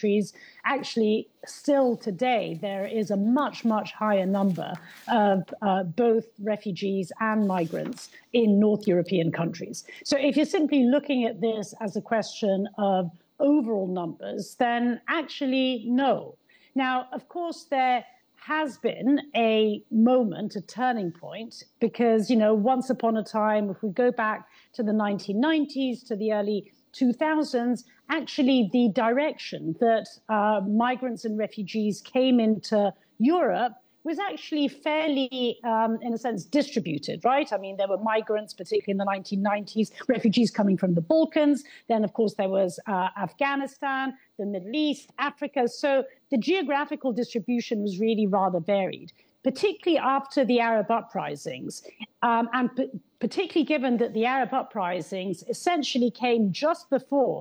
countries, actually still today there is a much, much higher number of both refugees and migrants in North European countries. So if you're simply looking at this as a question of overall numbers, then actually no. Now, of course, there has been a moment, a turning point, because, once upon a time, if we go back to the 1990s, to the early 2000s, actually the direction that migrants and refugees came into Europe was actually fairly, in a sense, distributed, right? I mean, there were migrants, particularly in the 1990s, refugees coming from the Balkans. Then, of course, there was Afghanistan, the Middle East, Africa. So the geographical distribution was really rather varied, particularly after the Arab uprisings. And particularly given that the Arab uprisings essentially came just before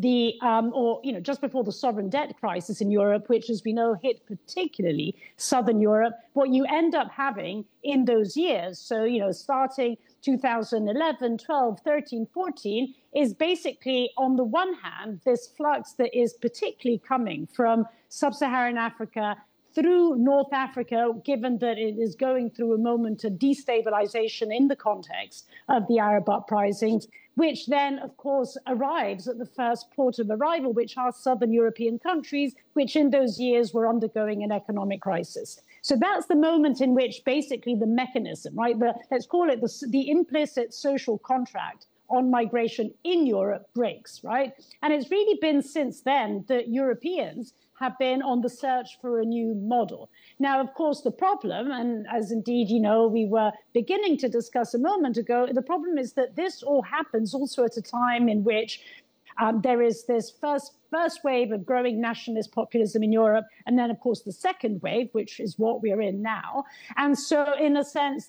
just before the sovereign debt crisis in Europe, which, as we know, hit particularly Southern Europe. What you end up having in those years, so, starting 2011, 12, 13, 14, is basically, on the one hand, this flux that is particularly coming from sub-Saharan Africa through North Africa, given that it is going through a moment of destabilization in the context of the Arab uprisings, which then, of course, arrives at the first port of arrival, which are southern European countries, which in those years were undergoing an economic crisis. So that's the moment in which basically the mechanism, right, let's call it the implicit social contract on migration in Europe breaks, right? And it's really been since then that Europeans have been on the search for a new model. Now, of course, the problem, and as indeed, we were beginning to discuss a moment ago, the problem is that this all happens also at a time in which there is this first wave of growing nationalist populism in Europe, and then, of course, the second wave, which is what we're in now. And so, in a sense,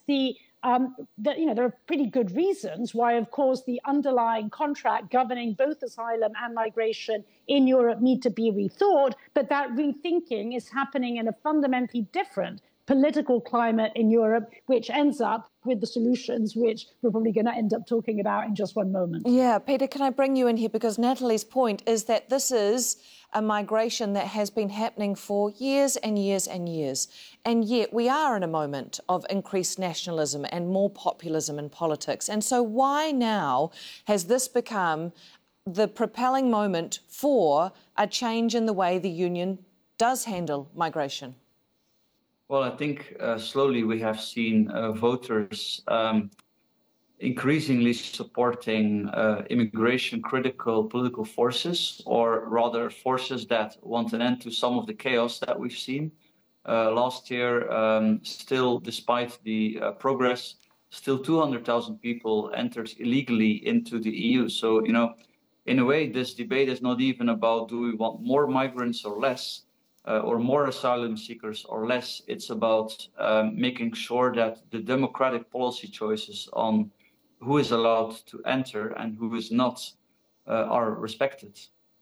there are pretty good reasons why, of course, the underlying contract governing both asylum and migration in Europe need to be rethought, but that rethinking is happening in a fundamentally different political climate in Europe, which ends up with the solutions which we're probably going to end up talking about in just one moment. Yeah, Peter, can I bring you in here? Because Natalie's point is that this is a migration that has been happening for years and years and years. And yet we are in a moment of increased nationalism and more populism in politics. And so why now has this become the propelling moment for a change in the way the Union does handle migration? Well, I think slowly we have seen voters increasingly supporting immigration-critical political forces, or rather forces that want an end to some of the chaos that we've seen. Last year, still, despite the progress, still 200,000 people entered illegally into the EU. So, in a way, this debate is not even about do we want more migrants or less, or more asylum seekers or less. It's about making sure that the democratic policy choices on who is allowed to enter and who is not are respected.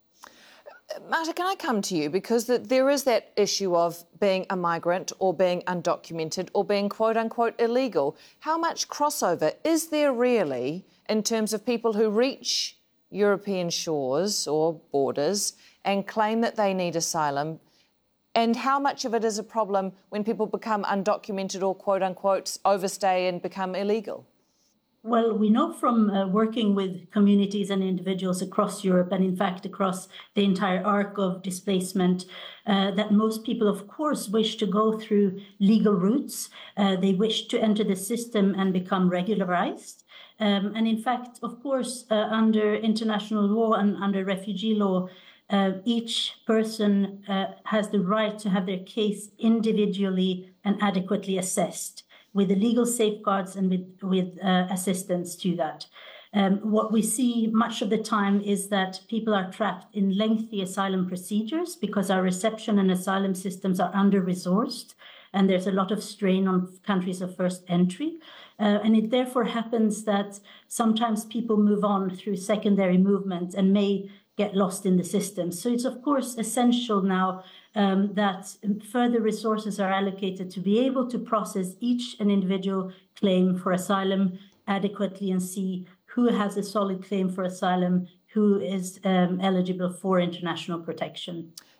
Marta, can I come to you? Because there is that issue of being a migrant or being undocumented or being quote-unquote illegal. How much crossover is there really in terms of people who reach European shores or borders and claim that they need asylum? And how much of it is a problem when people become undocumented or quote-unquote overstay and become illegal? Well, we know from working with communities and individuals across Europe, and in fact across the entire arc of displacement, that most people, of course, wish to go through legal routes. They wish to enter the system and become regularized. And in fact, of course, under international law and under refugee law, each person has the right to have their case individually and adequately assessed, with the legal safeguards and with assistance to that. What we see much of the time is that people are trapped in lengthy asylum procedures because our reception and asylum systems are under-resourced, and there's a lot of strain on countries of first entry. And it therefore happens that sometimes people move on through secondary movement and may get lost in the system. So it's, of course, essential now that further resources are allocated to be able to process each an individual claim for asylum adequately and see who has a solid claim for asylum, who is eligible for international protection.